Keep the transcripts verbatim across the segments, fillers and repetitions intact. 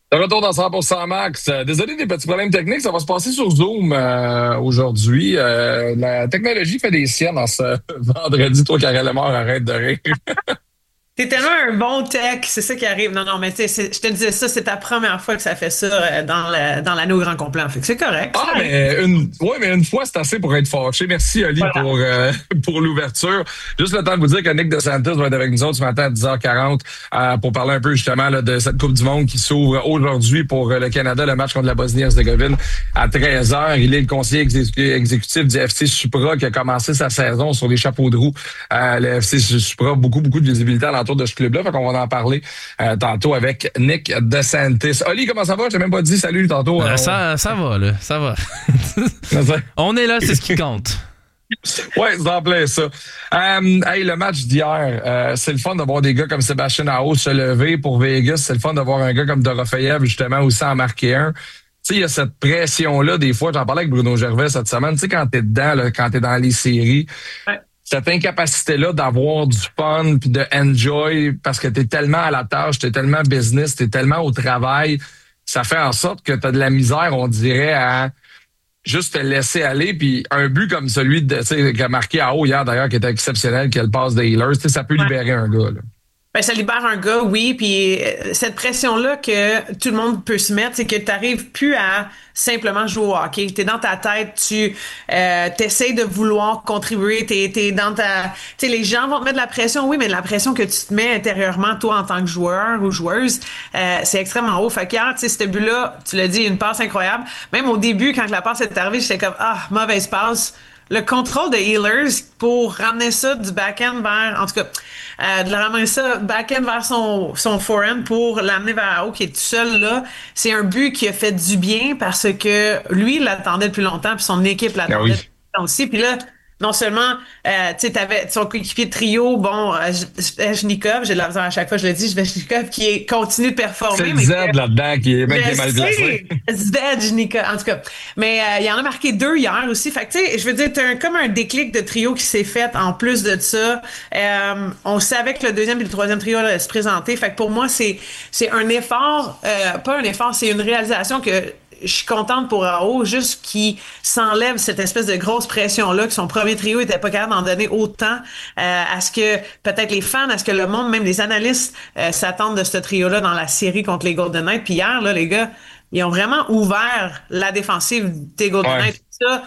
De retour dans cent pour cent Max. Euh, Désolé des petits problèmes techniques, ça va se passer sur Zoom euh, aujourd'hui. Euh, la technologie fait des siennes en ce vendredi. Toi, Karel Lemort, arrête de rire. T'es tellement un bon tech, c'est ça qui arrive. Non, non, mais tu sais, je te disais ça, c'est ta première fois que ça fait ça euh, dans le- dans l'anneau grand complet. Fait que c'est correct, ça Ah, arrive. mais une, ouais, mais une fois, c'est assez pour être fâché. Merci, Oli, Voilà. pour, euh, pour l'ouverture. Juste le temps de vous dire que Nick DeSantis va être avec nous autres ce matin à dix heures quarante euh, pour parler un peu justement là, de cette Coupe du Monde qui s'ouvre aujourd'hui pour euh, le Canada, le match contre la Bosnie-Herzégovine à treize heures. Il est le conseiller exé- exécutif du F C Supra qui a commencé sa saison sur les chapeaux de roue. Euh, le F C Supra, beaucoup, beaucoup de visibilité alentour de ce club-là. Fait qu'on va en parler euh, tantôt avec Nick DeSantis. Oli, comment ça va? Je t'ai même pas dit salut tantôt. Euh, Euh, ça, ça va, là. Ça va. on- On est là, c'est ce qui compte. Ouais, c'est en plein ça. Euh, hey, le match d'hier, euh, c'est le fun de voir des gars comme Sébastien Aho se lever pour Vegas. C'est le fun de voir un gars comme Dorofeyev, justement, aussi en marquer un. Tu sais, il y a cette pression-là, des fois, j'en parlais avec Bruno Gervais cette semaine, tu sais, quand t'es dedans, là, quand t'es dans les séries, Ouais. cette incapacité-là d'avoir du fun puis de enjoy parce que t'es tellement à la tâche, t'es tellement business, t'es tellement au travail, ça fait en sorte que t'as de la misère, on dirait, à juste te laisser aller. Puis un but comme celui de, tu sais, qu'a marqué à haut hier, d'ailleurs, qui était exceptionnel, qui est le passe des Healers, tu sais, ça peut Ouais. libérer un gars, là. Ben, ça libère un gars, oui, puis euh, cette pression-là que tout le monde peut se mettre, c'est que tu n'arrives plus à simplement jouer au hockey. Tu es dans ta tête, tu euh, essaies de vouloir contribuer, tu es dans ta... Tu sais, les gens vont te mettre de la pression, oui, mais la pression que tu te mets intérieurement, toi, en tant que joueur ou joueuse, euh, c'est extrêmement haut. Fait qu'hier, tu sais, ce but-là, tu l'as dit, une passe incroyable. Même au début, quand la passe est arrivée, j'étais comme, ah, mauvaise passe. Le contrôle de Healers pour ramener ça du back-end vers, en tout cas, euh, de ramener ça back-end vers son, son forehand pour l'amener vers haut qui est tout seul là, c'est un but qui a fait du bien parce que lui, il l'attendait depuis longtemps puis son équipe Ah l'attendait oui. depuis longtemps aussi. Puis là, non seulement, euh, tu sais, t'avais son coéquipier de trio, bon, euh, Svechnikov, j'ai de la misère à chaque fois, je le dis, Svechnikov qui est, continue de C'est performer, le mais Z que, là-dedans qui est, ben, qui est mal je placé. sais, Zvejnika, en tout cas. Mais euh, il en a marqué deux hier aussi. Fait que, tu sais, je veux dire, t'as un, comme un déclic de trio qui s'est fait en plus de ça. Euh, on savait que le deuxième et le troisième trio allait se présenter. Fait que pour moi, c'est c'est un effort, euh, pas un effort, c'est une réalisation que je suis contente pour Ao, juste qu'il s'enlève cette espèce de grosse pression-là, que son premier trio était pas capable d'en donner autant, euh, à ce que peut-être les fans, à ce que le monde, même les analystes, euh, s'attendent de ce trio-là dans la série contre les Golden Knights. Puis hier, là, les gars, ils ont vraiment ouvert la défensive des Golden Ouais. Knights. Ça,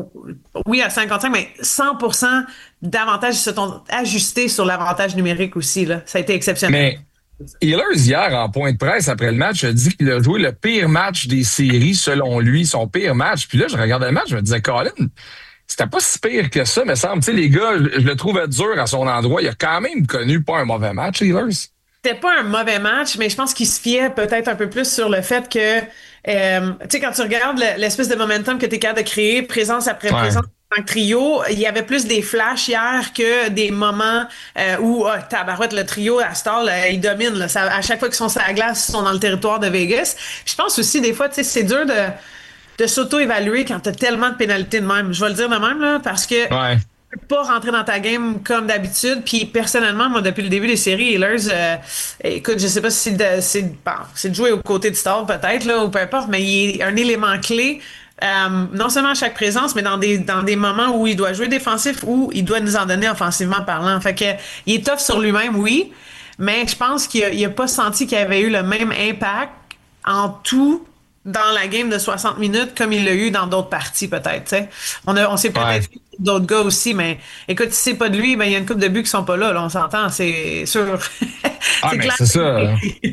oui, à cinquante-cinq, mais cent pour cent d'avantages se sont ajustés sur l'avantage numérique aussi, là. Ça a été exceptionnel. Mais Healers, hier, en point de presse après le match, a dit qu'il a joué le pire match des séries, selon lui, son pire match. Puis là, je regardais le match, je me disais, Colin, c'était pas si pire que ça, mais semble. Tu sais, les gars, je, je le trouvais dur à son endroit. Il a quand même connu pas un mauvais match, Healers. C'était pas un mauvais match, mais je pense qu'il se fiait peut-être un peu plus sur le fait que, euh, tu sais, quand tu regardes le- l'espèce de momentum que tu es capable de créer, présence après Ouais. présence en tant que trio, il y avait plus des flashs hier que des moments euh, où, ah, tabarouette, le trio, à Star, là, il domine. Là, ça, à chaque fois qu'ils sont sur la glace, ils sont dans le territoire de Vegas. Puis je pense aussi, des fois, tu sais, c'est dur de, de s'auto-évaluer quand tu as tellement de pénalités de même. Je vais le dire de même, là, parce que Ouais. peux pas rentrer dans ta game comme d'habitude. Puis personnellement, moi, depuis le début des séries, Healers, euh, écoute, je sais pas si c'est de, c'est, bon, c'est de jouer aux côtés de Star peut-être, là, ou peu importe, mais il est un élément clé. Euh, non seulement à chaque présence, mais dans des dans des moments où il doit jouer défensif, où il doit nous en donner offensivement parlant. Fait que il est tough sur lui-même, oui, mais je pense qu'il a, il a pas senti qu'il avait eu le même impact en tout dans la game de soixante minutes comme il l'a eu dans d'autres parties peut-être. T'sais. On a on s'est peut-être Ouais. fait d'autres gars aussi, mais écoute, si c'est pas de lui, ben il y a une couple de buts qui sont pas là, là on s'entend, c'est sûr. Ah, c'est mais clair. c'est ça.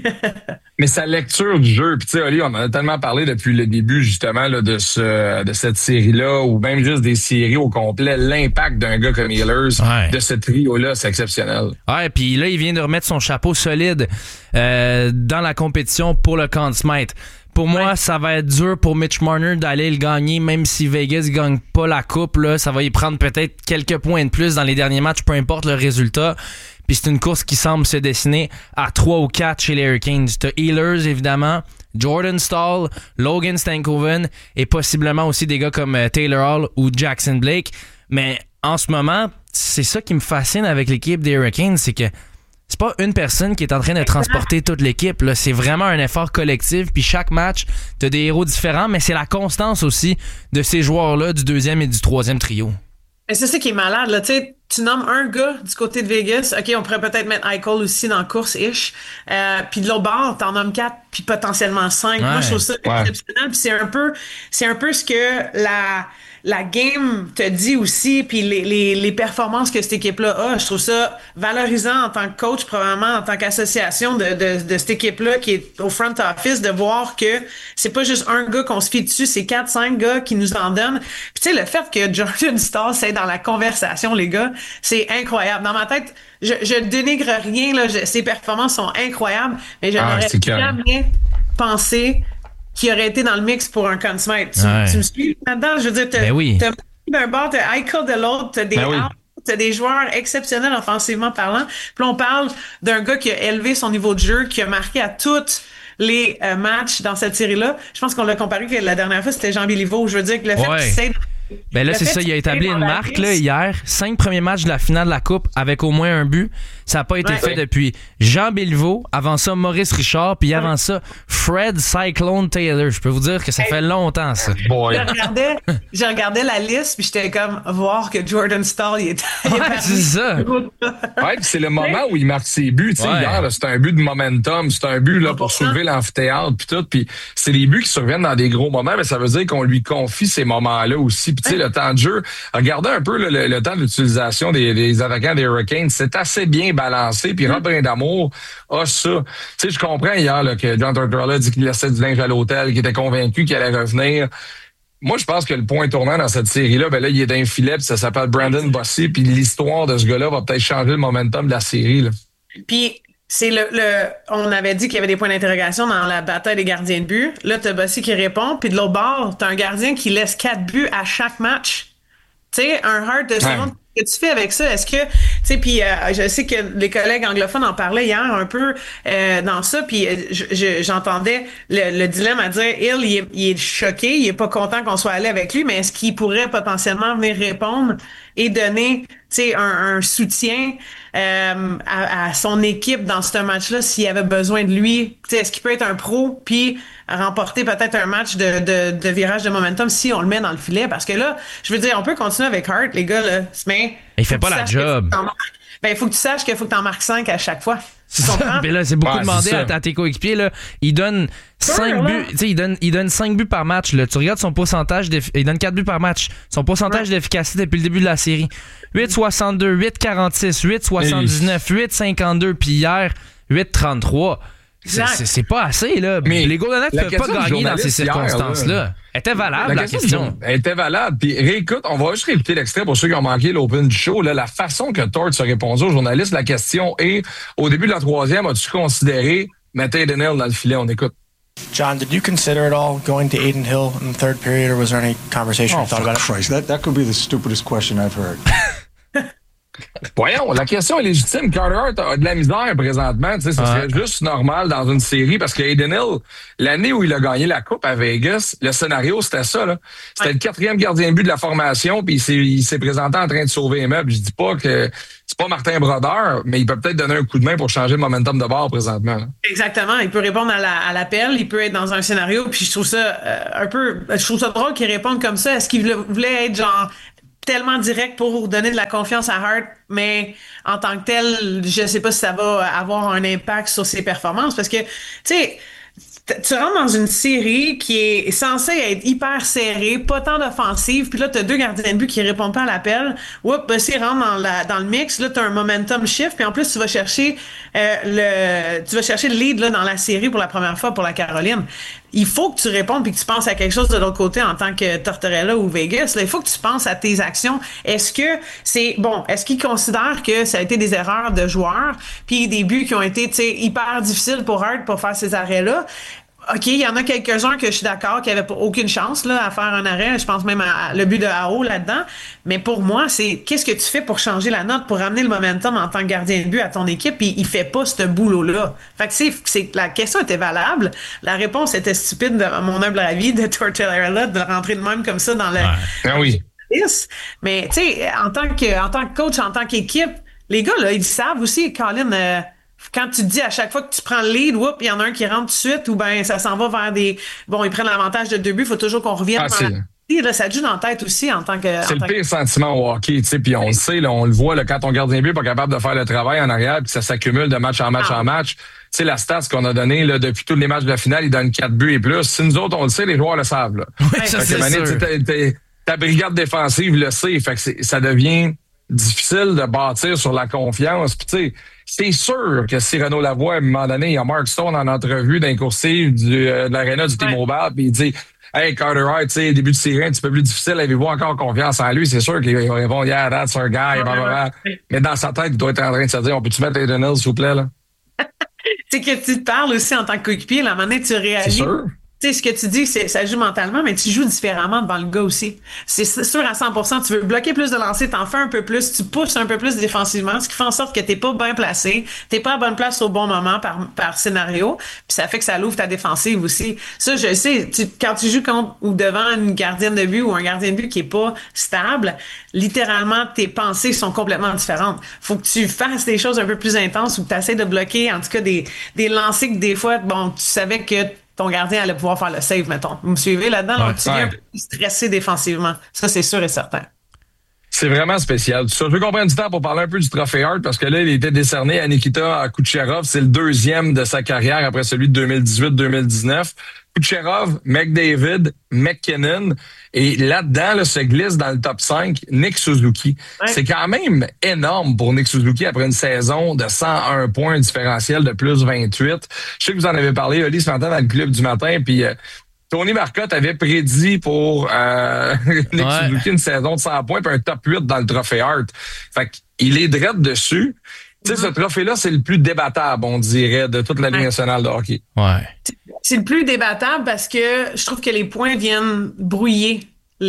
Mais sa lecture du jeu, puis tu sais, Oli, on en a tellement parlé depuis le début, justement, là, de ce de cette série-là, ou même juste des séries au complet, l'impact d'un gars comme Healers, Ouais. de ce trio-là, c'est exceptionnel. Ouais, puis là, il vient de remettre son chapeau solide euh, dans la compétition pour le Conn Smythe. Pour moi, Ouais. ça va être dur pour Mitch Marner d'aller le gagner, même si Vegas gagne pas la coupe. Là, ça va y prendre peut-être quelques points de plus dans les derniers matchs, peu importe le résultat. Puis c'est une course qui semble se dessiner à trois ou quatre chez les Hurricanes. T'as Healers, évidemment, Jordan Staal, Logan Stankoven et possiblement aussi des gars comme euh, Taylor Hall ou Jackson Blake. Mais en ce moment, c'est ça qui me fascine avec l'équipe des Hurricanes, c'est que C'est pas une personne qui est en train de transporter toute l'équipe. Là. C'est vraiment un effort collectif. Puis chaque match, t'as des héros différents, mais c'est la constance aussi de ces joueurs-là du deuxième et du troisième trio. Mais c'est ça qui est malade, là. Tu sais, tu nommes un gars du côté de Vegas. OK, on pourrait peut-être mettre Eichel aussi dans la course-ish. Euh, puis de l'autre bord, t'en nommes quatre, puis potentiellement cinq. Ouais. Moi, je trouve ça ouais. exceptionnel. Puis c'est un peu, c'est un peu ce que la... la game te dit aussi, puis les, les, les performances que cette équipe-là a, je trouve ça valorisant en tant que coach, probablement en tant qu'association de, de, de cette équipe-là qui est au front office, de voir que c'est pas juste un gars qu'on se fie dessus, c'est quatre, cinq gars qui nous en donnent. Puis tu sais, le fait que Jordan Staal c'est dans la conversation, les gars, c'est incroyable. Dans ma tête, je, je dénigre rien, là, je, ses performances sont incroyables, mais je ah, n'aurais jamais pensé qui aurait été dans le mix pour un Conn Smythe. Tu, ouais. tu me suis là-dedans? Je veux dire, t'as, ben oui. t'as d'un bord, t'as Eichel de l'autre, t'as des ben oui. t'as des joueurs exceptionnels offensivement parlant. Puis là, on parle d'un gars qui a élevé son niveau de jeu, qui a marqué à toutes les euh, matchs dans cette série-là. Je pense qu'on l'a comparé que la dernière fois, c'était Jean Béliveau. Je veux dire que le fait ouais. qu'il s'aide... Ben là, c'est ça, il a établi une marque là, hier. Cinq premiers matchs de la finale de la Coupe avec au moins un but. Ça n'a pas été ouais, fait ouais. depuis Jean Béliveau, avant ça Maurice Richard, puis avant ouais. ça Fred Cyclone Taylor. Je peux vous dire que ça hey. fait longtemps, ça. Boy. Je regardais, je regardais la liste, puis j'étais comme, voir que Jordan Staal, il est... Ouais, c'est ça. Ouais, c'est le moment où il marque ses buts. Ouais. Hier, là, c'est un but de momentum, c'est un but là, pour soulever l'amphithéâtre, puis tout. Puis c'est des buts qui surviennent dans des gros moments, mais ça veut dire qu'on lui confie ces moments-là aussi. Puis tu sais, ouais. le temps de jeu, regardez un peu là, le, le temps d'utilisation des, des attaquants des Hurricanes, c'est assez bien balancé. Puis Rod Brindamour a ça. Tu sais, je comprends hier là, que John Tortorella dit qu'il laissait du linge à l'hôtel, qu'il était convaincu qu'il allait revenir. Moi, je pense que le point tournant dans cette série-là, ben là, il est d'un filet, puis ça s'appelle Brandon Bossy, puis l'histoire de ce gars-là va peut-être changer le momentum de la série. Là. Puis c'est le, le, on avait dit qu'il y avait des points d'interrogation dans la bataille des gardiens de but. Là, t'as Bossy qui répond, puis de l'autre bord, t'as un gardien qui laisse quatre buts à chaque match. Tu sais, un Hart de seconde. Ouais. Qu'est-ce que tu fais avec ça? Est-ce que, tu sais, puis euh, je sais que les collègues anglophones en parlaient hier un peu euh, dans ça, puis je, je, j'entendais le, le dilemme à dire, Hill, il est, il est choqué, il est pas content qu'on soit allé avec lui, mais est-ce qu'il pourrait potentiellement venir répondre et donner, tu sais, un, un soutien euh, à, à son équipe dans ce match-là s'il y avait besoin de lui? Tu sais, est-ce qu'il peut être un pro puis remporter peut-être un match de, de, de virage de momentum si on le met dans le filet? Parce que là, je veux dire, on peut continuer avec Hart, les gars, là, mais il fait pas la job. Ben, il faut que tu saches qu'il faut que tu en marques cinq à chaque fois. C'est ça. Mais là, c'est beaucoup ouais, demandé à, à tes coéquipiers. Là. Il donne cinq buts. Tu sais, il donne, il donne cinq buts par match. Là. Tu regardes son pourcentage. Il donne quatre buts par match. Son pourcentage ouais. d'efficacité depuis le début de la série. huit soixante-deux, huit quarante-six, huit soixante-dix-neuf, huit cinquante-deux. Puis hier, huit trente-trois. C'est, c'est, c'est pas assez, là. Mais les Golden Knights ne peuvent pas gagner dans ces circonstances-là. Hier, Elle était valable, la, la question. question. Elle était valable. Puis réécoute, on va juste réécouter l'extrait pour ceux qui ont manqué l'open du show. Là, la façon que Torts a répondu aux journalistes, la question est, au début de la troisième, as-tu considéré mettre Adin Hill dans le filet? On écoute. John, did you consider at all going to Adin Hill in the third period, or was there any conversation oh, you thought about Christ. it? That, that could be the stupidest question I've heard. Voyons, la question est légitime. Carter Hart a de la misère présentement. Tu sais, ça serait ouais. juste normal dans une série parce que Adin Hill, l'année où il a gagné la Coupe à Vegas, le scénario, c'était ça. Là. C'était ouais. le quatrième gardien de but de la formation, puis il s'est, il s'est présenté en train de sauver les meubles. Je dis pas que c'est pas Martin Brodeur, mais il peut peut-être donner un coup de main pour changer le momentum de bord présentement. Là. Exactement. Il peut répondre à, la, à l'appel, il peut être dans un scénario, puis je trouve ça euh, un peu... Je trouve ça drôle qu'il réponde comme ça. Est-ce qu'il voulait être genre... tellement direct pour donner de la confiance à Hart, mais en tant que tel, je sais pas si ça va avoir un impact sur ses performances parce que, tu sais, tu rentres dans une série qui est censée être hyper serrée, pas tant d'offensive, puis là, t'as deux gardiens de but qui répondent pas à l'appel. Oups, ben, s'ils rentrent dans, la, dans le mix, là, t'as un momentum shift, puis en plus, tu vas chercher euh, le tu vas chercher le lead là, dans la série pour la première fois pour la Caroline. Il faut que tu répondes puis que tu penses à quelque chose de l'autre côté en tant que Tortorella ou Vegas. Là, il faut que tu penses à tes actions. Est-ce que c'est bon? Est-ce qu'ils considèrent que ça a été des erreurs de joueurs puis des buts qui ont été hyper difficiles pour Hart pour faire ces arrêts-là? OK, il y en a quelques-uns que je suis d'accord qui n'avaient aucune chance là, à faire un arrêt. Je pense même à, à le but de A O là-dedans. Mais pour moi, c'est qu'est-ce que tu fais pour changer la note, pour ramener le momentum en tant que gardien de but à ton équipe, puis il fait pas ce boulot-là. Fait que c'est, c'est la question était valable. La réponse était stupide, de, à mon humble avis, de Tortorella de rentrer de même comme ça dans le... Ouais. Ben oui. Mais tu sais, en tant que en tant que coach, en tant qu'équipe, les gars, là, ils savent aussi, Colin, euh, quand tu te dis à chaque fois que tu prends le lead, whoop, il y en a un qui rentre tout de suite, ou ben ça s'en va vers des... Bon, ils prennent l'avantage de deux buts, il faut toujours qu'on revienne Ah, dans c'est- la... Là, ça te joue dans la tête aussi en tant que... C'est en le tant que- pire sentiment au hockey, tu sais, puis on le sait, là, on le voit, là, quand ton gardien de but n'est pas capable de faire le travail en arrière, puis ça s'accumule de match en match Ah. en match. Tu sais, la stats qu'on a donnée là, depuis tous les matchs de la finale, il donne quatre buts et plus. Si nous autres, on le sait, les joueurs le savent. Là. Ouais, Ouais, ça, Fait que, c'est Mané, sûr. tu sais, ta, ta- ta brigade défensive le sait. Fait que c'est- ça devient difficile de bâtir sur la confiance. Puis tu sais, c'est sûr que si Renaud Lavoie, à un moment donné, il y a Mark Stone en entrevue d'un coursier du, euh, de l'aréna du Ouais. T-Mobile, puis il dit « Hey, Carter Hart, tu sais, début de série un petit peu plus difficile, avez-vous encore confiance en lui? » C'est sûr qu'il va répondre « Yeah, that's our guy. » Ouais, blablabla. ouais. Mais dans sa tête, il doit être en train de se dire « On peut-tu mettre Aiden Hill, s'il vous plaît? » là? C'est que tu te parles aussi en tant que coéquipier, la manière tu C'est réagis. sûr. Tu sais, ce que tu dis, c'est ça joue mentalement, mais tu joues différemment devant le gars aussi. C'est sûr à cent pour cent, tu veux bloquer plus de lancers, t'en fais un peu plus, tu pousses un peu plus défensivement, ce qui fait en sorte que t'es pas bien placé, t'es pas à bonne place au bon moment par, par scénario, puis ça fait que ça l'ouvre ta défensive aussi. Ça, je sais, tu, quand tu joues contre ou devant une gardienne de but ou un gardien de but qui est pas stable, littéralement, tes pensées sont complètement différentes. Faut que tu fasses des choses un peu plus intenses ou que tu essaies de bloquer, en tout cas, des, des lancers que des fois, bon, tu savais que ton gardien allait pouvoir faire le save, mettons. Vous me suivez là-dedans? Ouais. Donc, tu viens un Ouais. peu plus stressé défensivement. Ça, c'est sûr et certain. C'est vraiment spécial. Ça, je veux qu'on prenne du temps pour parler un peu du trophée Hart parce que là, il était décerné à Nikita Kucherov. C'est le deuxième de sa carrière après celui de deux mille dix-huit deux mille dix-neuf. Kucherov, McDavid, McKinnon. Et là-dedans, là, se glisse dans le top cinq Nick Suzuki. Ouais. C'est quand même énorme pour Nick Suzuki après une saison de cent un points différentiel de plus vingt-huit. Je sais que vous en avez parlé, Oli, ce matin dans le club du matin. Puis euh, Tony Marcotte avait prédit pour euh, Nick Ouais. Suzuki une saison de cent points puis un top huit dans le trophée Hart. Fait qu'il est direct dessus. Tu sais, ce trophée-là, c'est le plus débattable, on dirait, de toute la Ligue Ouais. nationale de hockey. Ouais. C'est le plus débattable parce que je trouve que les points viennent brouiller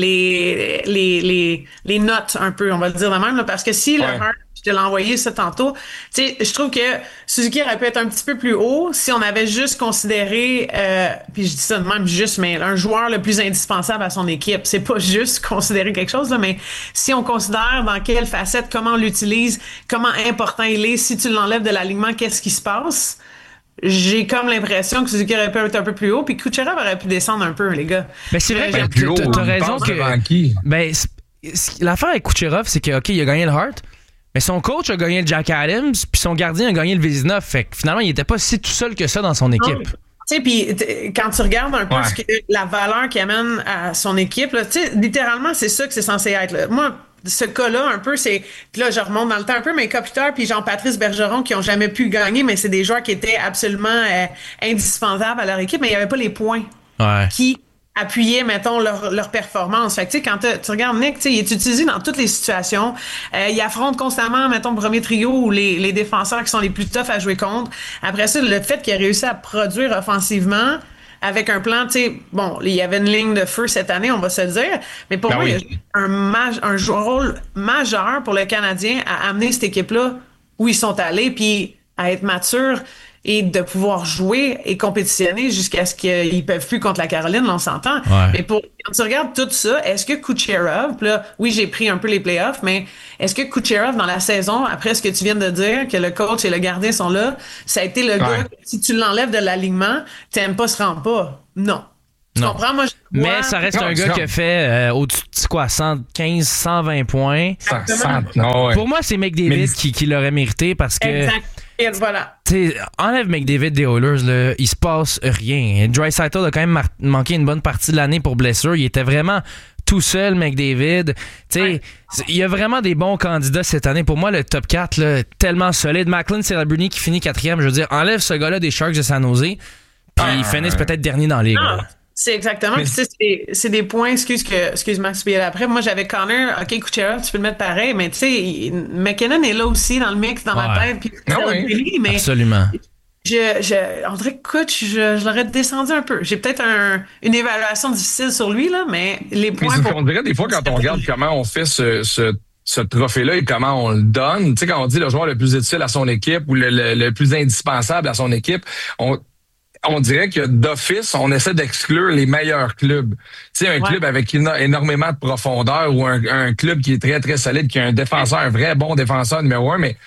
les, les, les, les notes un peu, on va le dire de même, là, parce que si le Ouais. Hart, je te l'ai envoyé ça tantôt, tu sais, je trouve que Suzuki aurait pu être un petit peu plus haut si on avait juste considéré, euh, puis je dis ça de même juste, mais un joueur le plus indispensable à son équipe. C'est pas juste considérer quelque chose, là, mais si on considère dans quelle facette, comment on l'utilise, comment important il est, si tu l'enlèves de l'alignement, qu'est-ce qui se passe? J'ai comme l'impression que Suzuki aurait pu être un peu plus haut, puis Kucherov aurait pu descendre un peu, les gars. Mais c'est vrai Ben, que Plus haut, t'as- t'as on raison pense que. devant qui? Ben, c'est- c'est- l'affaire avec Kucherov, c'est que, OK, il a gagné le Hart, mais son coach a gagné le Jack Adams, puis son gardien a gagné le Vézina. Fait que finalement, il était pas si tout seul que ça dans son équipe. Tu sais, puis t- quand tu regardes un peu Ouais. ce que, la valeur qu'il amène à son équipe, là, tu sais, littéralement, c'est ça que c'est censé être. Là. Moi, ce cas-là, un peu, c'est... Puis là, je remonte dans le temps un peu, mais Kopitar puis Jean-Patrice Bergeron qui ont jamais pu gagner, mais c'est des joueurs qui étaient absolument euh, indispensables à leur équipe, mais il n'y avait pas les points Ouais. qui appuyaient, mettons, leur, leur performance. Fait que, tu sais, quand t'as- tu regardes Nick, tu sais, il est utilisé dans toutes les situations. Euh, il affronte constamment, mettons, le premier trio ou les, les défenseurs qui sont les plus toughs à jouer contre. Après ça, le fait qu'il a réussi à produire offensivement avec un plan, tu sais, bon, il y avait une ligne de feu cette année, on va se le dire, mais pour Ben moi, oui. il y a joué un, maj- un jou- rôle majeur pour le Canadien à amener cette équipe-là où ils sont allés, puis à être mature et de pouvoir jouer et compétitionner jusqu'à ce qu'ils peuvent plus contre la Caroline, là, on s'entend. Ouais. Mais pour, quand tu regardes tout ça, est-ce que Kucherov, puis là, oui, j'ai pris un peu les playoffs, mais est-ce que Kucherov, dans la saison, après ce que tu viens de dire, que le coach et le gardien sont là, ça a été le gars, que, si tu l'enlèves de l'alignement, t'aimes pas, se rend pas? Non. Tu Non. comprends? Moi, je Mais vois- ça reste Non, un gars non. qui a fait euh, au-dessus de quoi, cent quinze, cent vingt points. Ça sent- non, ouais. Pour moi, c'est McDavid Mais- qui, qui l'aurait mérité parce que, Exact. Et voilà. tu sais, enlève McDavid des Oilers, là, il se passe rien. Draisaitl a quand même mar- manqué une bonne partie de l'année pour blessure. Il était vraiment tout seul, McDavid. Tu sais, Ouais. il y a vraiment des bons candidats cette année. Pour moi, le top quatre, là, tellement solide. Macklin Celebrini qui finit quatrième. Je veux dire, enlève ce gars-là des Sharks de San Jose, puis ils finissent peut-être dernier dans la ligue. Non, là. c'est exactement. Mais Puis, tu sais, c'est, c'est des points, excuse que, excuse Max, puis après, moi j'avais Connor, ok, Kucherov, tu peux le mettre pareil, mais tu sais, il- McKinnon est là aussi dans le mix, dans ma Ouais. tête, puis Ah oui. Celebrini, mais Absolument. je, je, on dirait que Kutch, je, je l'aurais descendu un peu. J'ai peut-être un, une évaluation difficile sur lui, là, mais les Mais points c'est ce pour... qu'on dirait des fois quand on regarde comment on fait ce, ce, ce trophée-là et comment on le donne. Tu sais, quand on dit le joueur le plus utile à son équipe ou le, le, le plus indispensable à son équipe, on, on dirait que d'office, on essaie d'exclure les meilleurs clubs. Tu sais, un Ouais. club avec éno- énormément de profondeur ou un, un club qui est très, très solide, qui a un défenseur, un vrai bon défenseur numéro un, mais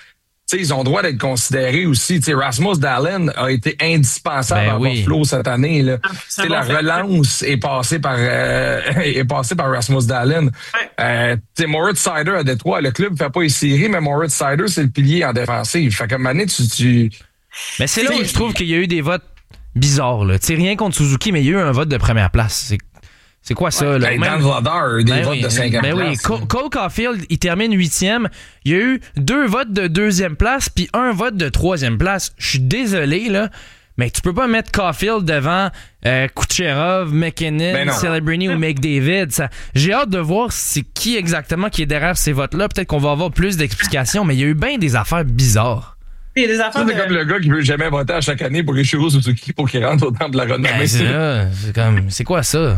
sais, ils ont le droit d'être considérés aussi. Tu sais, Rasmus Dahlin a été indispensable Ben à oui. Buffalo cette année. Là. Ah, Tu sais, la bon relance est passée par euh, est passée par Rasmus Dahlin. Ouais. Euh, tu sais, Moritz Seider à Détroit, le club fait pas les séries, mais Moritz Seider, c'est le pilier en défensive. Fait qu'à un moment donné, tu... tu Mais c'est là où T'sais, je trouve qu'il y a eu des votes bizarres. Là. Tu sais, rien contre Suzuki, mais il y a eu un vote de première place. C'est, c'est quoi ça? là? ben, Même- Dan Vladar, des Ben votes oui, de cinquante ben oui. places. Cole, Cole Caulfield, il termine huitième. Il y a eu deux votes de deuxième place puis un vote de troisième place. Je suis désolé, là, mais tu peux pas mettre Caulfield devant euh, Kucherov, McKinnon, Ben non. Celebrini ou McDavid. Ça, j'ai hâte de voir c'est qui exactement qui est derrière ces votes-là. Peut-être qu'on va avoir plus d'explications, mais il y a eu bien des affaires bizarres. Il y a des Ça, affaires c'est de... comme le gars qui veut jamais voter à chaque année pour Ishiro Suzuki pour qu'il rentre au temple de la renommée. Ben, c'est, là, c'est comme, c'est quoi ça?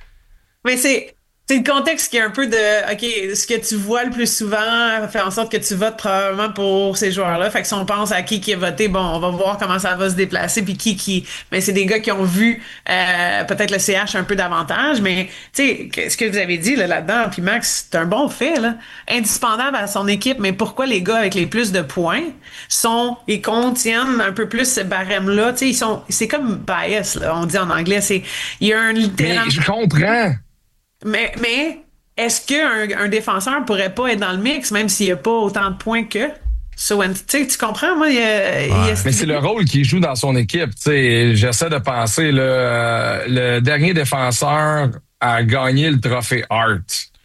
Mais c'est c'est le contexte qui est un peu de OK, ce que tu vois le plus souvent fait en sorte que tu votes probablement pour ces joueurs-là. Fait que si on pense à qui qui a voté, bon, on va voir comment ça va se déplacer puis qui qui. Mais c'est des gars qui ont vu euh, peut-être le C H un peu davantage. Mais tu sais, ce que vous avez dit là, là-dedans, puis Max, c'est un bon fait là, indispensable à son équipe. Mais pourquoi les gars avec les plus de points sont et contiennent un peu plus ce barème-là? Tu sais, ils sont, c'est comme bias là, on dit en anglais. C'est il y a un Mais littéralement. je comprends. Mais, mais est-ce qu'un un défenseur pourrait pas être dans le mix, même s'il n'y a pas autant de points que? So, tu sais, tu comprends? Moi, il y a, il y a Mais c'est le rôle qu'il joue dans son équipe. Tu sais, j'essaie de penser, là, euh, le dernier défenseur a gagné le trophée Hart.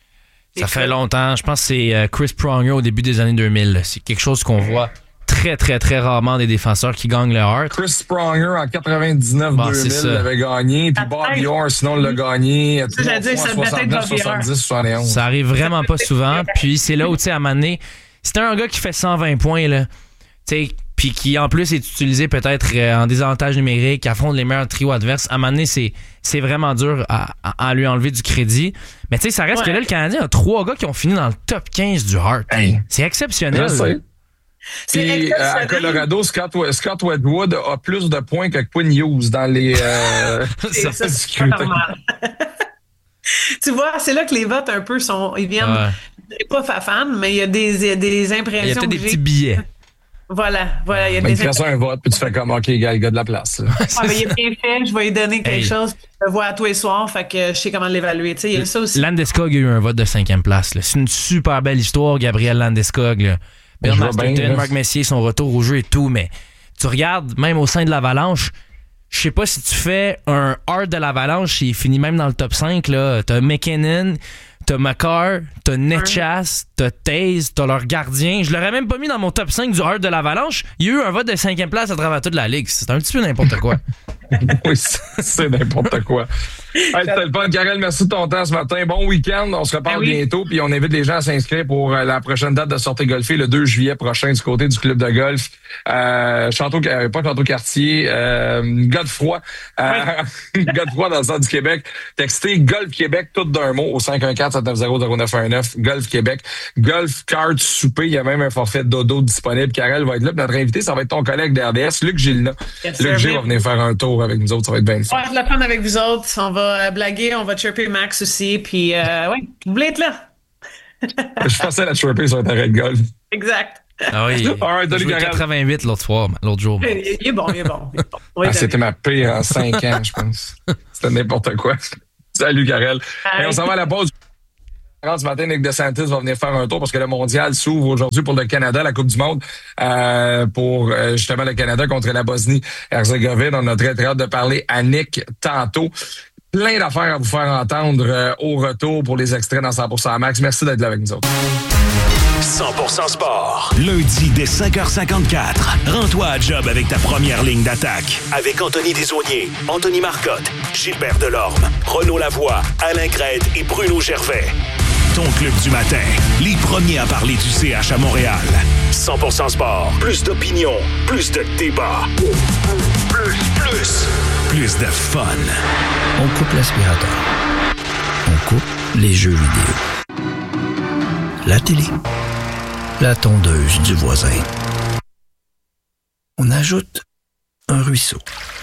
Ça fait longtemps. Je pense que c'est euh, Chris Pronger au début des années deux mille. C'est quelque chose qu'on voit très, très, très rarement des défenseurs qui gagnent le Hart. Chris Pronger en quatre-vingt-dix-neuf deux Bon, c'est mille ça. l'avait gagné, puis Bobby Orr, sinon, l'a gagné. Ça, j'allais dire, ça devait être soixante-neuf, Bobby Orr. soixante-dix, soixante et onze. Ça arrive vraiment pas souvent. Puis c'est là où, tu sais, à un moment donné, c'était un gars qui fait cent vingt points, là. Tu sais, puis qui, en plus, est utilisé peut-être euh, en désavantage numérique, affronte les meilleurs trios adverses. À un moment donné, c'est, c'est vraiment dur à, à, à lui enlever du crédit. Mais tu sais, ça reste Ouais. que là, le Canadien a trois gars qui ont fini dans le top quinze du Hart. Hey. C'est exceptionnel. Je sais. C'est Puis, euh, à exceptionnel. Colorado, Scott, Scott Wedgwood a plus de points que Quinn Hughes dans les... Euh, C'est- ça, c'est pas normal. Tu vois, c'est là que les votes un peu sont. Ils viennent. Ouais. Je dirais pas fafane, mais il y a des, des impressions. Il y a peut-être des que petits j'ai. billets. Voilà, voilà. Il y a Mais il des te reste un vote, puis tu fais comme, OK, gars, le gars de la place. là. Ah, mais il est bien fait, je vais lui donner quelque Hey. chose, puis je le vois à tous les soirs, fait que je sais comment l'évaluer. Tu sais, il y a ça aussi. Landeskog a eu un vote de cinquième place. là. C'est une super belle histoire, Gabriel Landeskog. Là. Bill Je vois Masterton, bien, là. Mark Messier, son retour au jeu et tout, mais tu regardes, même au sein de l'Avalanche, je sais pas si tu fais un hard de l'Avalanche, il finit même dans le top cinq. Là. T'as McKinnon, t'as McCarr, t'as Netchas, t'as Taze, t'as leur gardien. Je l'aurais même pas mis dans mon top cinq du hard de l'Avalanche. Il y a eu un vote de cinquième place à travers toute la ligue. C'est un petit peu n'importe quoi. Oui, c'est c'est n'importe quoi. Hey, c'était le fun. Karel, merci de ton temps ce matin. Bon week-end. On se reparle Ah oui. bientôt. Puis on invite les gens à s'inscrire pour euh, la prochaine date de sortie golfée, le deux juillet prochain, du côté du club de golf. Euh, Château, euh, pas Château-Cartier, euh, Godefroy. Euh, Godefroy dans le centre du Québec. Textez Golf Québec, tout d'un mot, au cinq un quatre, sept neuf zéro, zéro neuf un neuf. Golf Québec. Golf Card Souper. Il y a même un forfait dodo disponible. Karel va être là. Puis notre invité, ça va être ton collègue d'R D S, Luc Gilna. Yes, Luc sir. G va venir faire un tour avec nous autres. Ça va être bien le fun. On va être la fun avec vous autres. On va euh, blaguer, on va chirper Max aussi. Puis, euh, ouais, vous voulez être là. Je passais la chirper sur un terrain de golf. Exact. Ah oui, il All right, a salut, joué Karel. quatre-vingt-huit l'autre soir, l'autre jour. Il, il est bon, il est bon. Il est bon. On va Ah, lui c'était donner. ma pire en cinq ans, je pense. C'était n'importe quoi. Salut, Karel. Bye. Et on s'en va à la pause. Ce matin, Nick DeSantis va venir faire un tour parce que le mondial s'ouvre aujourd'hui pour le Canada, la Coupe du monde, euh, pour euh, justement le Canada contre la Bosnie-Herzégovine. On a très, très hâte de parler à Nick tantôt. Plein d'affaires à vous faire entendre euh, au retour pour les extraits dans cent pour cent Max. Merci d'être là avec nous autres. cent pour cent Sport. Lundi dès cinq heures cinquante-quatre. Rends-toi à job avec ta première ligne d'attaque. Avec Anthony Desaulniers, Anthony Marcotte, Gilbert Delorme, Renaud Lavoie, Alain Crête et Bruno Gervais. Ton club du matin. Les premiers à parler du C H à Montréal. cent pour cent Sport. Plus d'opinion. Plus de débat. Plus, plus. Plus de fun. On coupe l'aspirateur. On coupe les jeux vidéo. La télé. La tondeuse du voisin. On ajoute un ruisseau.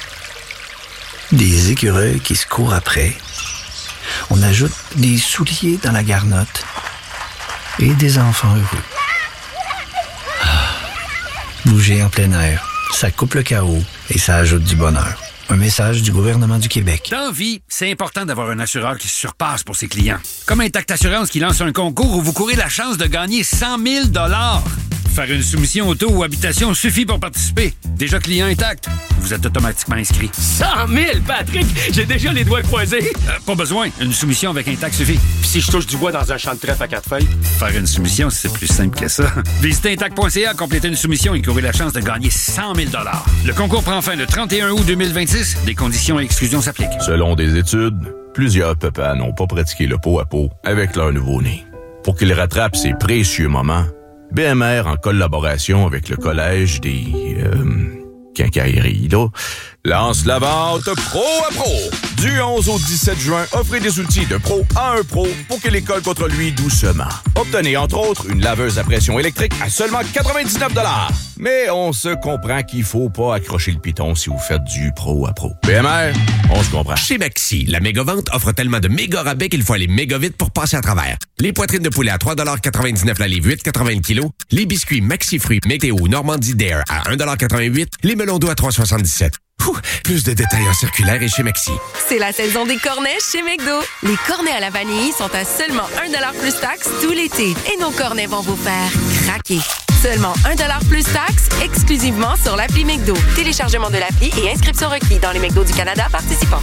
Des écureuils qui se courent après. On ajoute des souliers dans la garnotte. Et des enfants heureux. Ah, Bouger en plein air, ça coupe le chaos et ça ajoute du bonheur. Un message du gouvernement du Québec. Dans vie, c'est important d'avoir un assureur qui se surpasse pour ses clients. Comme Intact Assurance qui lance un concours où vous courez la chance de gagner cent mille dollars. Faire une soumission auto ou habitation suffit pour participer. Déjà client Intact, vous êtes automatiquement inscrit. cent mille, Patrick! J'ai déjà les doigts croisés. Euh, pas besoin, une soumission avec Intact suffit. Puis si je touche du bois dans un champ de trèfle à quatre feuilles? Faire une soumission, c'est plus simple que ça. Visitez intact point c a, complétez une soumission et courez la chance de gagner cent mille dollars. Le concours prend fin le trente et un août deux mille vingt-six. Des conditions et exclusions s'appliquent. Selon des études, plusieurs papas n'ont pas pratiqué le pot à pot avec leur nouveau-né. Pour qu'ils rattrapent ces précieux moments, B M R, en collaboration avec le Collège des... Euh, quincailleries, là, lance la vente Pro à Pro. Du onze au dix-sept juin, offrez des outils de pro à un pro pour que l'école contre lui doucement. Obtenez, entre autres, une laveuse à pression électrique à seulement quatre-vingt-dix-neuf dollars. Mais on se comprend qu'il faut pas accrocher le piton si vous faites du pro à pro. B M R, on se comprend. Chez Maxi, la méga-vente offre tellement de méga rabais qu'il faut aller méga vite pour passer à travers. Les poitrines de poulet à trois dollars quatre-vingt-dix-neuf la livre, huit quatre-vingts le kilo. Les biscuits Maxi Fruits Météo Normandie Dare à un dollar quatre-vingt-huit. Les melons d'eau à trois soixante-dix-sept. Ouh, plus de détails en circulaire et chez Maxi. C'est la saison des cornets chez McDo. Les cornets à la vanille sont à seulement un dollar plus taxe tout l'été. Et nos cornets vont vous faire craquer. Seulement un dollar plus taxe, exclusivement sur l'appli McDo. Téléchargement de l'appli et inscription requis dans les McDo du Canada participants.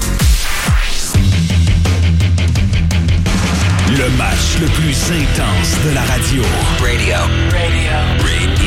Le match le plus intense de la radio. Radio. Radio.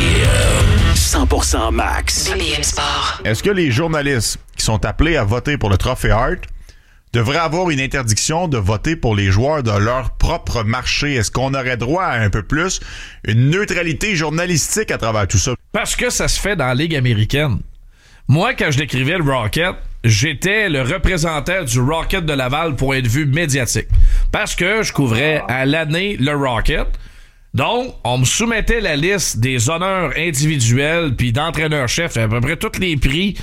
Radio. cent pour cent Max. B B M Sport. Est-ce que les journalistes qui sont appelés à voter pour le Trophée Hart devraient avoir une interdiction de voter pour les joueurs de leur propre marché? Est-ce qu'on aurait droit à un peu plus une neutralité journalistique à travers tout ça? Parce que ça se fait dans la Ligue américaine. Moi, quand je décrivais le Rocket, j'étais le représentant du Rocket de Laval point de vue médiatique. Parce que je couvrais à l'année le Rocket. Donc, on me soumettait la liste des honneurs individuels puis d'entraîneur-chef, à peu près tous les prix.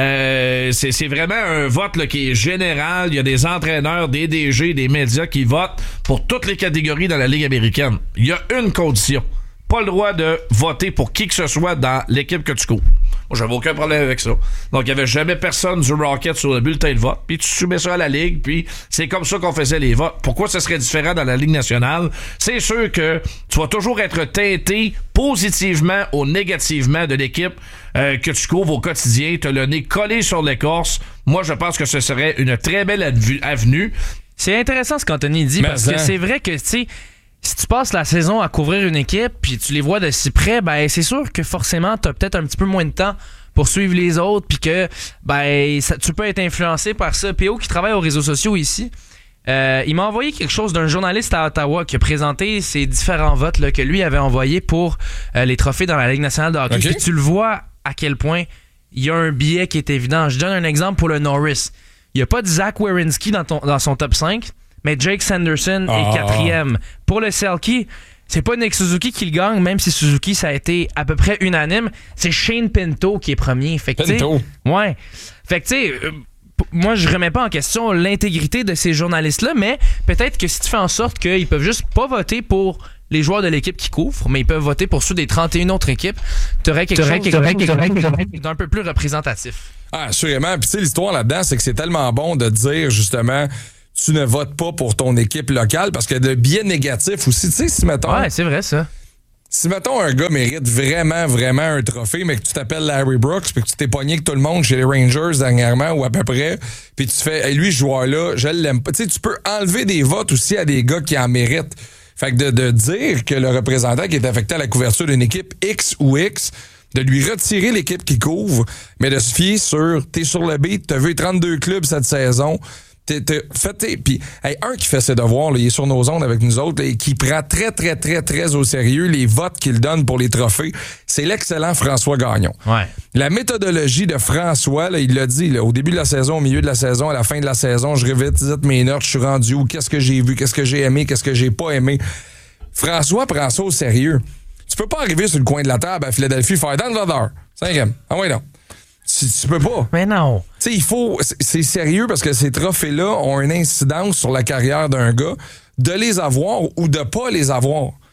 Euh, c'est, c'est vraiment un vote là, qui est général. Il y a des entraîneurs, des D G, des médias qui votent pour toutes les catégories dans la Ligue américaine. Il y a une condition. Pas le droit de voter pour qui que ce soit dans l'équipe que tu couvres. Moi, j'avais aucun problème avec ça. Donc, il n'y avait jamais personne du Rocket sur le bulletin de vote. Puis tu soumets ça à la Ligue, puis c'est comme ça qu'on faisait les votes. Pourquoi ce serait différent dans la Ligue nationale? C'est sûr que tu vas toujours être teinté positivement ou négativement de l'équipe euh, que tu couvres au quotidien. Tu as le nez collé sur l'écorce. Moi, je pense que ce serait une très belle adv- avenue. C'est intéressant ce qu'Anthony dit, Mais parce ça. que c'est vrai que, tu sais, si tu passes la saison à couvrir une équipe puis tu les vois de si près, ben c'est sûr que forcément t'as peut-être un petit peu moins de temps pour suivre les autres puis que ben ça, tu peux être influencé par ça. P O qui travaille aux réseaux sociaux ici, euh, il m'a envoyé quelque chose d'un journaliste à Ottawa qui a présenté ces différents votes là, que lui avait envoyés pour euh, les trophées dans la Ligue nationale de hockey. Okay. Puis tu le vois à quel point il y a un biais qui est évident. Je donne un exemple pour le Norris. Il n'y a pas de Zach Werenski dans, ton, dans son top cinq. Mais Jake Sanderson ah. est quatrième. Pour le Selke, c'est pas Nick Suzuki qui le gagne, même si Suzuki, ça a été à peu près unanime. C'est Shane Pinto qui est premier. Fait que, Pinto. Ouais. Fait que, tu sais, euh, p- moi, je remets pas en question l'intégrité de ces journalistes-là, mais peut-être que si tu fais en sorte qu'ils peuvent juste pas voter pour les joueurs de l'équipe qui couvrent, mais ils peuvent voter pour ceux des trente et une autres équipes, t'aurais quelque chose, quelque chose d'un peu plus représentatif. Ah, assurément. Puis tu sais, l'histoire là-dedans, c'est que c'est tellement bon de dire, justement, tu ne votes pas pour ton équipe locale, parce que de biais négatif aussi, tu sais, si mettons... Ouais, c'est vrai, ça. Si, mettons, un gars mérite vraiment, vraiment un trophée, mais que tu t'appelles Larry Brooks, puis que tu t'es pogné avec tout le monde chez les Rangers dernièrement, ou à peu près, puis tu fais, hey, lui, ce joueur-là, je l'aime pas. Tu sais, tu peux enlever des votes aussi à des gars qui en méritent. Fait que de, de dire que le représentant qui est affecté à la couverture d'une équipe X ou X, de lui retirer l'équipe qui couvre, mais de se fier sur, t'es sur le beat, t'as vu trente-deux clubs cette saison, T'es, t'es, fait, t'es, puis hey, un qui fait ses devoirs, là, il est sur nos ondes avec nous autres, là, et qui prend très, très, très, très au sérieux les votes qu'il donne pour les trophées, c'est l'excellent François Gagnon. Ouais. La méthodologie de François, là, il l'a dit, là, au début de la saison, au milieu de la saison, à la fin de la saison, je revisite mes notes, je suis rendu où, qu'est-ce que j'ai vu, qu'est-ce que j'ai aimé, qu'est-ce que j'ai pas aimé. François prend ça au sérieux. Tu peux pas arriver sur le coin de la table à Philadelphie, faire Dan Vladar, cinquième. Ah ouais, non. Tu, tu peux pas. Mais non. Tu sais, il faut... C'est, c'est sérieux parce que ces trophées-là ont une incidence sur la carrière d'un gars, de les avoir ou de pas les avoir.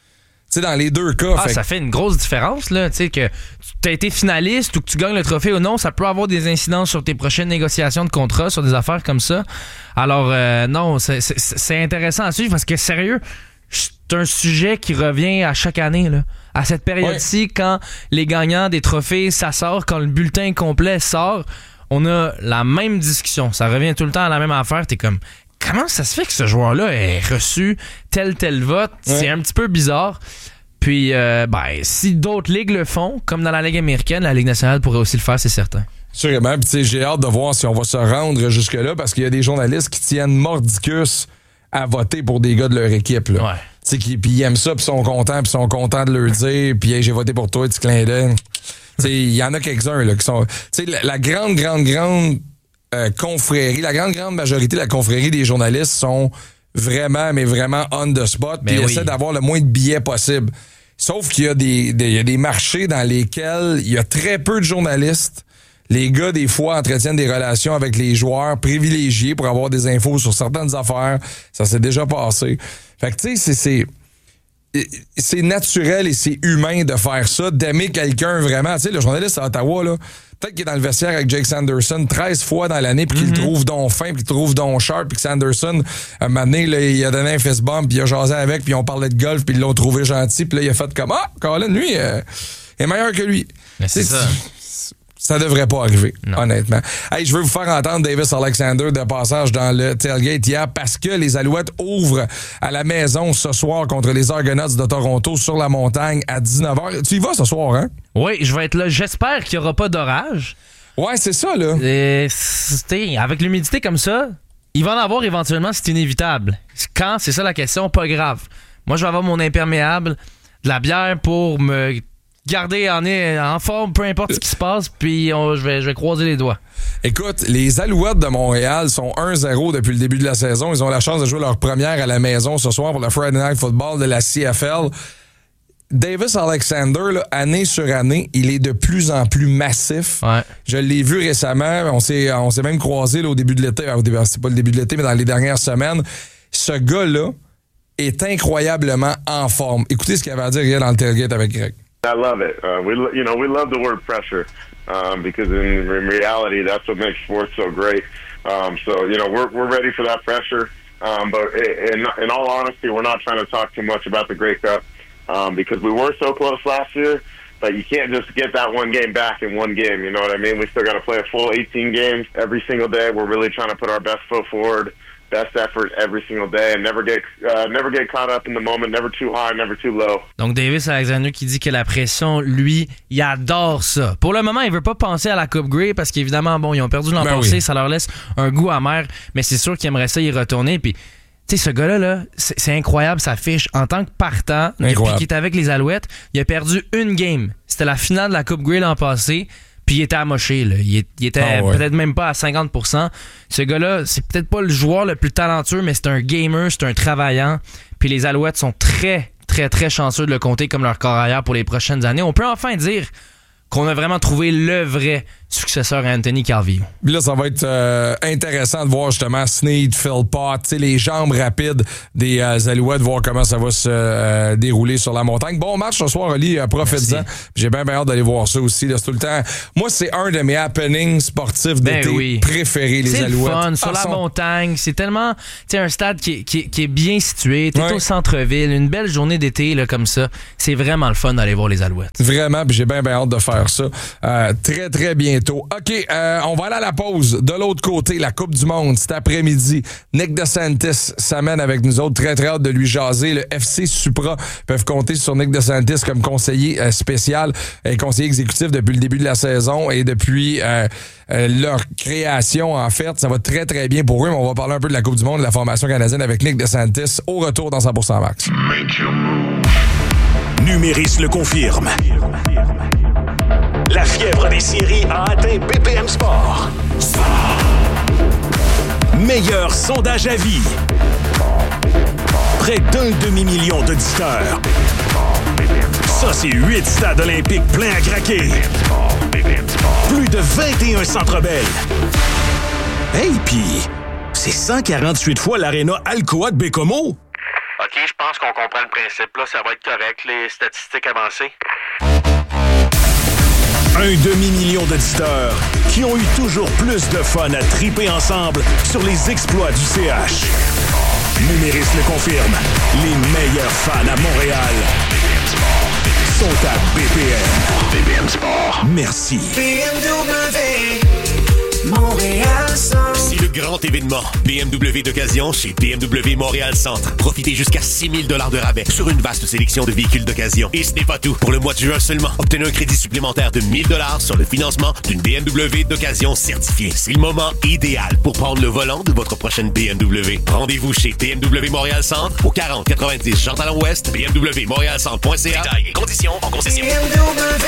sais, dans les deux cas. Ah, fait ça fait une grosse différence, là. Tu sais, que tu as été finaliste ou que tu gagnes le trophée ou non, ça peut avoir des incidences sur tes prochaines négociations de contrat, sur des affaires comme ça. Alors, euh, non, c'est, c'est, c'est intéressant à suivre parce que, sérieux, c'est un sujet qui revient à chaque année, là. À cette période-ci, ouais. Quand les gagnants des trophées, ça sort, quand le bulletin complet sort, on a la même discussion. Ça revient tout le temps à la même affaire. T'es comme, comment ça se fait que ce joueur-là ait reçu tel, tel vote? Ouais. C'est un petit peu bizarre. Puis, euh, ben, si d'autres ligues le font, comme dans la Ligue américaine, la Ligue nationale pourrait aussi le faire, c'est certain. Sûrement. Puis, tu sais, j'ai hâte de voir si on va se rendre jusque-là parce qu'il y a des journalistes qui tiennent mordicus à voter pour des gars de leur équipe, là. Ouais. Tu sais, puis ils aiment ça, puis sont contents, puis sont contents de leur dire, puis hey, j'ai voté pour toi, petit clin d'œil. Tu sais, il y en a quelques-uns, là, qui sont. Tu sais, la, la grande, grande, grande euh, confrérie, la grande, grande majorité de la confrérie des journalistes sont vraiment, mais vraiment on the spot, puis ils oui. essaient d'avoir le moins de billets possible. Sauf qu'il y a des, des, il y a des marchés dans lesquels il y a très peu de journalistes. Les gars, des fois, entretiennent des relations avec les joueurs privilégiés pour avoir des infos sur certaines affaires. Ça s'est déjà passé. Fait que, tu sais, c'est, c'est, c'est naturel et c'est humain de faire ça, d'aimer quelqu'un vraiment. Tu sais, le journaliste à Ottawa, là, peut-être qu'il est dans le vestiaire avec Jake Sanderson treize fois dans l'année, puis qu'il mm-hmm. le trouve donc fin, puis qu'il le trouve donc sharp, puis que Sanderson, un moment donné, là, il a donné un fist bump, puis il a jasé avec, puis on parlait de golf, puis ils l'ont trouvé gentil, puis là, il a fait comme « Ah, Colin, lui, euh, est meilleur que lui. » Mais c'est, c'est ça. Ça devrait pas arriver, non. Honnêtement. Hey, je veux vous faire entendre Davis Alexander de passage dans le tailgate hier parce que les Alouettes ouvrent à la maison ce soir contre les Argonauts de Toronto sur la montagne à dix-neuf heures. Tu y vas ce soir, hein? Oui, je vais être là. J'espère qu'il n'y aura pas d'orage. Ouais, c'est ça, là. Et, avec l'humidité comme ça, il va en avoir éventuellement, c'est inévitable. Quand? C'est ça la question, pas grave. Moi, je vais avoir mon imperméable, de la bière pour me garder en, en forme, peu importe ce qui se passe, puis on, je, vais, je vais croiser les doigts. Écoute, les Alouettes de Montréal sont un zéro depuis le début de la saison. Ils ont la chance de jouer leur première à la maison ce soir pour le Friday Night Football de la C F L. Davis Alexander, là, année sur année, il est de plus en plus massif. Ouais. Je l'ai vu récemment. On s'est, on s'est même croisé là, au début de l'été. Au début, c'est pas le début de l'été, mais dans les dernières semaines. Ce gars-là est incroyablement en forme. Écoutez ce qu'il avait à dire hier dans le tailgate avec Greg. I love it. Uh, we, you know, we love the word pressure um, because in, in reality, that's what makes sports so great. Um, so, you know, we're we're ready for that pressure. Um, but in, in all honesty, we're not trying to talk too much about the Grey Cup um, because we were so close last year. But you can't just get that one game back in one game. You know what I mean? We still got to play a full eighteen games every single day. We're really trying to put our best foot forward. Best effort every single day and never get uh, never get caught up in the moment, never too high, never too low. Donc Davis Alexander qui dit que la pression, lui, il adore ça. Pour le moment, il veut pas penser à la Coupe Grey parce qu'évidemment, bon, ils ont perdu l'an ben passé, oui. Ça leur laisse un goût amer, mais c'est sûr qu'il aimerait ça y retourner. Puis, tu sais, ce gars-là, là, c'est, c'est incroyable sa fiche. En tant que partant, incroyable. Depuis qu'il est avec les Alouettes, il a perdu une game. C'était la finale de la Coupe Grey l'an passé. Puis il était amoché, là. Il, il était oh, ouais. peut-être même pas à cinquante pour cent. Ce gars-là, c'est peut-être pas le joueur le plus talentueux, mais c'est un gamer, c'est un travaillant. Puis les Alouettes sont très, très, très chanceux de le compter comme leur carrière pour les prochaines années. On peut enfin dire qu'on a vraiment trouvé le vrai successeur à Anthony Calvillo. Puis là, ça va être euh, intéressant de voir justement Snead, Philpott, les jambes rapides des euh, Alouettes, voir comment ça va se euh, dérouler sur la montagne. Bon match ce soir, Oli, euh, profite-en. J'ai bien, bien hâte d'aller voir ça aussi. Là, c'est tout le temps. Moi, c'est un de mes happenings sportifs d'été ben oui. préférés, les c'est Alouettes. C'est fun, sur ah, la son... montagne. C'est tellement, tu sais, un stade qui est, qui, qui est bien situé. T'es ouais. au centre-ville, une belle journée d'été là, comme ça. C'est vraiment le fun d'aller voir les Alouettes. Vraiment, puis j'ai bien, bien hâte de faire ça. Euh, très, très bientôt. OK, euh, on va aller à la pause. De l'autre côté, la Coupe du Monde, cet après-midi. Nick DeSantis s'amène avec nous autres. Très, très hâte de lui jaser. Le F C Supra peuvent compter sur Nick DeSantis comme conseiller euh, spécial et conseiller exécutif depuis le début de la saison et depuis euh, euh, leur création, en fait. Ça va très, très bien pour eux, mais on va parler un peu de la Coupe du Monde, de la formation canadienne avec Nick DeSantis au retour dans cent pour cent Max. Numéris le confirme. La fièvre des séries a atteint B P M Sport. Meilleur sondage à vie. Près d'un demi-million d'auditeurs. Ça, c'est huit stades olympiques pleins à craquer. Plus de vingt et un centres belles. Hey, pis c'est cent quarante-huit fois l'aréna Alcoa de Bécomo. OK, je pense pense qu'on comprend le principe. Là, ça va être correct, les statistiques avancées. Un demi-million d'auditeurs qui ont eu toujours plus de fun à triper ensemble sur les exploits du C H. Numéris le confirme, les meilleurs fans à Montréal sont à B P M. B P M Sport. Merci. B M W, Montréal Centre. C'est le grand événement B M W d'occasion chez B M W Montréal Centre. Profitez jusqu'à six mille dollars de rabais sur une vaste sélection de véhicules d'occasion. Et ce n'est pas tout. Pour le mois de juin seulement, obtenez un crédit supplémentaire de mille dollars sur le financement d'une B M W d'occasion certifiée. C'est le moment idéal pour prendre le volant de votre prochaine B M W. Rendez-vous chez B M W Montréal Centre au quarante quatre-vingt-dix Jean Talon Ouest, B M W Montréal Centre point C A. Détails et conditions en concession. B M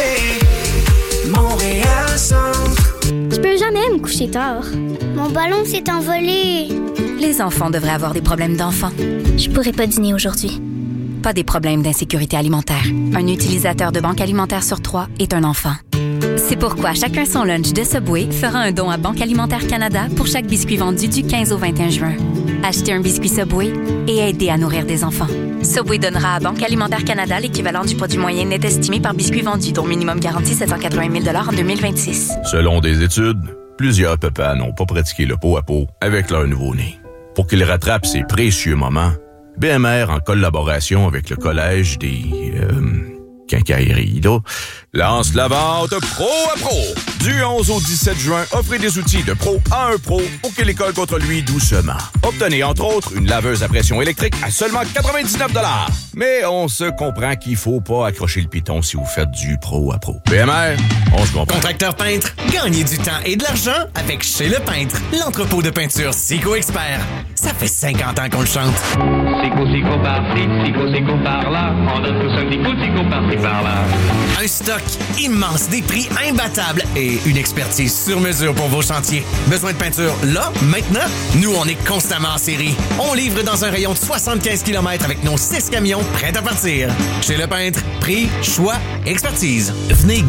W Montréal Centre. Je peux jamais me coucher tard. Mon ballon s'est envolé. Les enfants devraient avoir des problèmes d'enfants. Je pourrais pas dîner aujourd'hui. Pas des problèmes d'insécurité alimentaire. Un utilisateur de Banque Alimentaire sur trois est un enfant. C'est pourquoi Chacun son lunch de Subway fera un don à Banque Alimentaire Canada pour chaque biscuit vendu du quinze au vingt et un juin. Achetez un biscuit Subway et aidez à nourrir des enfants. Subway donnera à Banque Alimentaire Canada l'équivalent du produit moyen net estimé par biscuit vendu, dont minimum garanti sept cent quatre-vingt mille dollars en deux mille vingt-six. Selon des études, plusieurs papas n'ont pas pratiqué le pot à pot avec leur nouveau-né. Pour qu'ils rattrapent ces précieux moments, B M R, en collaboration avec le Collège des... Euh, quincailleries, là, lance la vente Pro à Pro. Du onze au dix-sept juin, offrez des outils de pro à un pro pour que l'école contre lui doucement. Obtenez, entre autres, une laveuse à pression électrique à seulement quatre-vingt-dix-neuf dollars. Mais on se comprend qu'il faut pas accrocher le piton si vous faites du pro à pro. B M R, on se comprend. Contracteur peintre, gagnez du temps et de l'argent avec Chez Le Peintre, l'entrepôt de peinture Sico Expert. Ça fait cinquante ans qu'on le chante. Sico, Sico par-ci, Sico, Sico par-là. On donne tous un petit coup de Sico par-ci, par-là. Un stock immense, des prix imbattables et une expertise sur mesure pour vos chantiers. Besoin de peinture là, maintenant? Nous, on est constamment en série. On livre dans un rayon de soixante-quinze kilomètres avec nos six camions prêts à partir. Chez Le Peintre, prix, choix, expertise. Venez